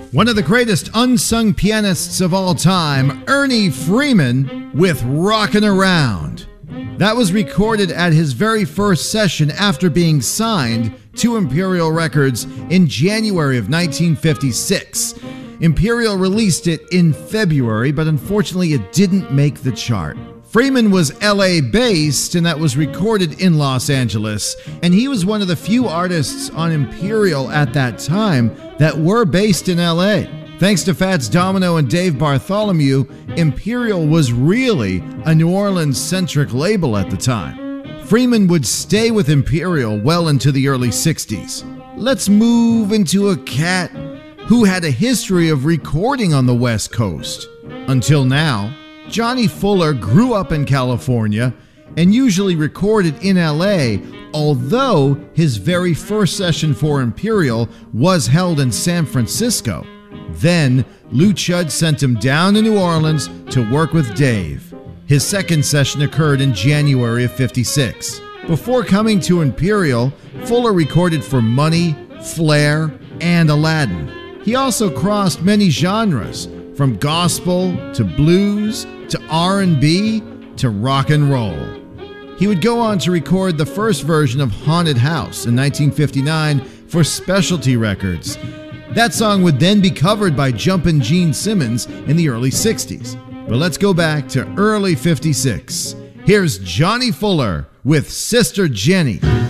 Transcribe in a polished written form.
One of the greatest unsung pianists of all time, Ernie Freeman, with Rockin' Around. That was recorded at his very first session after being signed to Imperial Records in January of 1956. Imperial released it in February, but unfortunately it didn't make the chart. Freeman was LA-based, and that was recorded in Los Angeles, and he was one of the few artists on Imperial at that time that were based in LA. Thanks to Fats Domino and Dave Bartholomew, Imperial was really a New Orleans-centric label at the time. Freeman would stay with Imperial well into the early 60s. Let's move into a cat who had a history of recording on the West Coast. Until now, Johnny Fuller grew up in California and usually recorded in LA, although his very first session for Imperial was held in San Francisco. Then, Lou Chudd sent him down to New Orleans to work with Dave. His second session occurred in January of '56. Before coming to Imperial, Fuller recorded for Money, Flair, and Aladdin. He also crossed many genres, from gospel to blues to R&B to rock and roll. He would go on to record the first version of Haunted House in 1959 for Specialty Records. That song would then be covered by Jumpin' Gene Simmons in the early 60s. But let's go back to early '56. Here's Johnny Fuller with Sister Jenny.